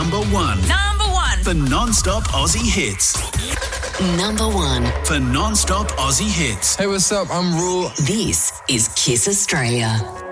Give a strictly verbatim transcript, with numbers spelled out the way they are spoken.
number one. Number one. For non-stop Aussie hits. Number one. For non-stop Aussie hits. Hey, what's up? I'm Rule. This is Kiss Australia.